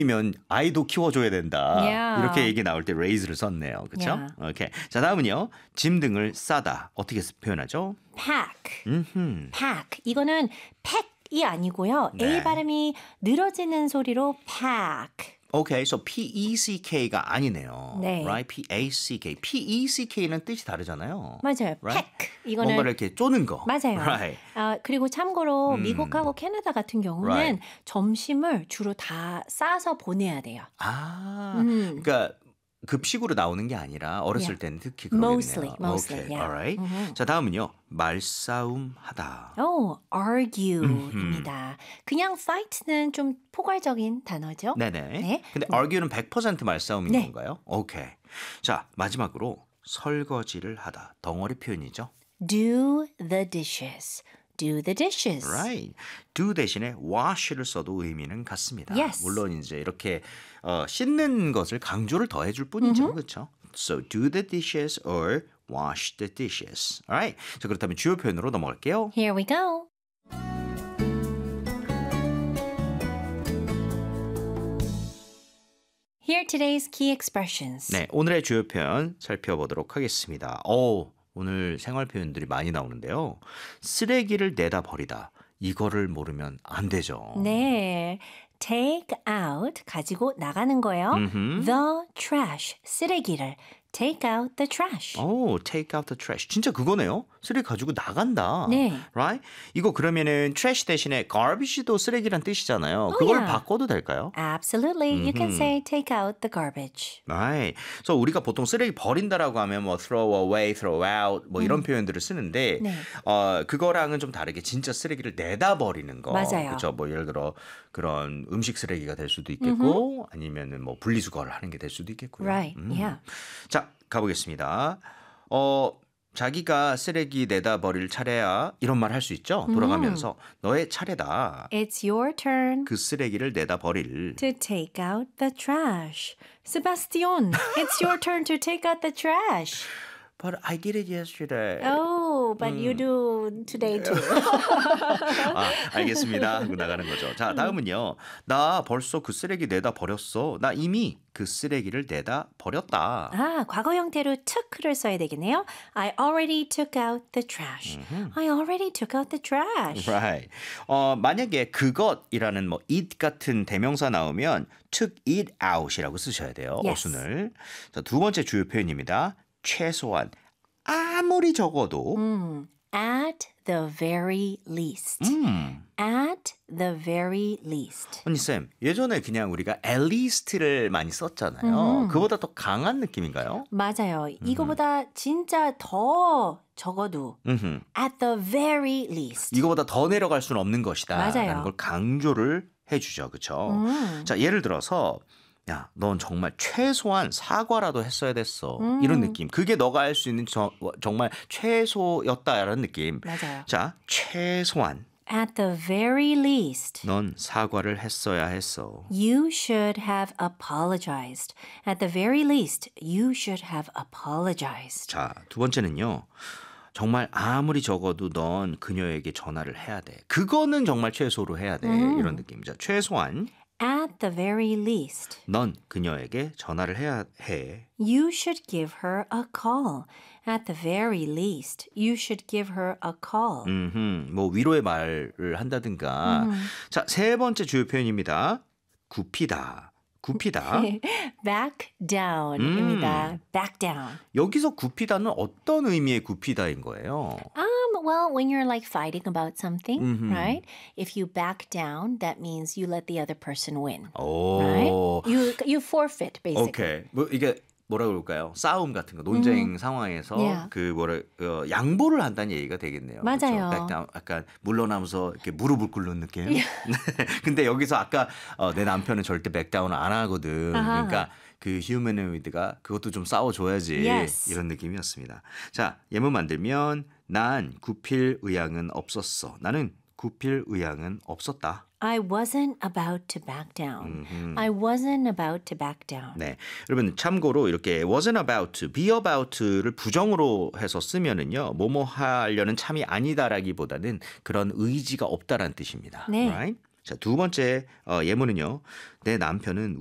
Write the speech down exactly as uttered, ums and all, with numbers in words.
면 아이도 키워줘야 된다. Yeah. 이렇게 얘기 나올 때 raise를 썼네요. 그렇죠? Yeah. 오케이. 자, 다음은요. 짐 등을 싸다. 어떻게 표현하죠? pack. 음흠. pack. 이거는 pack이 아니고요. 네. A 발음이 늘어지는 소리로 pack. 오케이. So P-E-C-K가 아니네요. 네. Right? P-A-C-K. P-E-C-K는 뜻이 다르잖아요. 맞아요. Right? pack. 이거는 뭔가를 이렇게 쪼는 거. 맞아요. Right. 아, 그리고 참고로 음. 미국하고 캐나다 같은 경우는 Right. 점심을 주로 다 싸서 보내야 돼요. 아, 음. 그러니까 급식으로 나오는 게 아니라 어렸을 Yeah. 때는 특히 그러겠네요. Mostly, mostly, Okay, yeah. alright. 음흠. 자, 다음은요. 말싸움 하다. 오, argue입니다. 그냥 fight는 좀 포괄적인 단어죠. 네네. 네. 근데 argue는 백 퍼센트 말싸움인 네. 건가요? 오케이. 자, 마지막으로 설거지를 하다. 덩어리 표현이죠. Do the dishes. Do the dishes. Right. do 대신에 wash를 써도 의미는 같습니다. Yes. 물론 이제 이렇게 어, 씻는 것을 강조를 더해줄 뿐이죠. 그렇죠? So do the dishes or wash the dishes. Alright. 자, 그렇다면 주요 표현으로 넘어갈게요. Here we go. Here are today's key expressions. 네, 오늘의 주요 표현 살펴보도록 하겠습니다. 오, 오늘 생활 표현들이 많이 나오는데요. 쓰레기를 내다 버리다. 이거를 모르면 안 되죠. 네. take out 가지고 나가는 거예요. 음흠. The trash 쓰레기를 take out the trash. 오, take out the trash. 진짜 그거네요. 쓰레기 가지고 나간다. 네. Right? 이거 그러면은 trash 대신에 garbage도 쓰레기란 뜻이잖아요. 그걸 yeah. 바꿔도 될까요? Absolutely. You can say take out the garbage. Right. So 우리가 보통 쓰레기 버린다라고 하면 뭐 throw away, throw out 뭐 이런 표현들을 쓰는데 네. 어, 그거랑은 좀 다르게 진짜 쓰레기를 내다 버리는 거. 맞아요. 그렇죠. 뭐 예를 들어 그런 음식 쓰레기가 될 수도 있겠고 아니면은 뭐 분리수거를 하는 게 될 수도 있겠고요. Right. 음. Yeah. 자, 가보겠습니다. 어, 자기가 쓰레기 내다 버릴 차례야 이런 말 할 수 있죠. 돌아가면서 너의 차례다. It's your turn 그 쓰레기를 내다 버릴. to take out the trash. Sebastian, it's your turn to take out the trash. But I did it yesterday. Oh, but you do today too. 아, 알겠습니다. 하고 나가는 거죠. 자, 다음은요. 나 벌써 그 쓰레기 내다 버렸어. 나 이미 그 쓰레기를 내다 버렸다. 아, 과거 형태로 took를 써야 되겠네요. I already took out the trash. I already took out the trash. Right. 어, 만약에 그것이라는 뭐 it 같은 대명사 나오면 took it out이라고 쓰셔야 돼요. Yes. 어순을. 자, 두 번째 주요 표현입니다. 최소한 아무리 적어도 음, at the very least. 음. At the very least. 언니 쌤, 예전에 그냥 우리가 at least를 많이 썼잖아요. 그보다 더 강한 느낌인가요? 맞아요. 이거보다 진짜 더 적어도 음흠. at the very least. 이거보다 더 내려갈 수는 없는 것이다. 맞아요. 라는 걸 강조를 해주죠. 그렇죠? 음. 자, 예를 들어서 야, 넌 정말 최소한 사과라도 했어야 됐어. 음. 이런 느낌. 그게 너가 할 수 있는 저, 정말 최소였다라는 느낌. 맞아요. 자, 최소한 At the very least. 넌 사과를 했어야 했어. You should have apologized. At the very least, you should have apologized. 자, 두 번째는요. 정말 아무리 적어도 넌 그녀에게 전화를 해야 돼. 그거는 정말 최소로 해야 돼. 음. 이런 느낌이죠. 최소한 At the very least, 넌 그녀에게 전화를 해야 해. you should give her a call. At the very least, you should give her a call. 음흠, 뭐 위로의 말을 한다든가. 음. 자, 세 번째 주요 표현입니다. 굽히다. 굽히다. Back down입니다. Back down. 여기서 굽히다는 어떤 의미의 굽히다인 거예요? Um, well, when you're like fighting about something, Mhm. right? If you back down, that means you let the other person win. 오. Right? You you forfeit basically. 오케이. 뭐 이게 뭐라 그럴까요? 싸움 같은 거, 논쟁 상황에서 Yeah. 그 뭐라 어, 양보를 한다는 얘기가 되겠네요. 맞아요. 그렇죠? 약간, 약간 물러나면서 이렇게 무릎을 꿇는 느낌. 근데 여기서 아까 어, 내 남편은 절대 백다운을 안 하거든. 아하. 그러니까 그 휴머노이드가 그것도 좀 싸워줘야지 Yes. 이런 느낌이었습니다. 자, 예문 만들면 난 굽힐 의향은 없었어. 나는 굽힐 의향은 없었다. I wasn't about to back down. I wasn't about to back down. 네, 여러분 참고로 이렇게 wasn't about to, be about를 부정으로 해서 쓰면은요, 뭐뭐 하려는 참이 아니다라기보다는 그런 의지가 없다라는 뜻입니다. 네. Right? 자, 두 번째 어, 예문은요. 내 남편은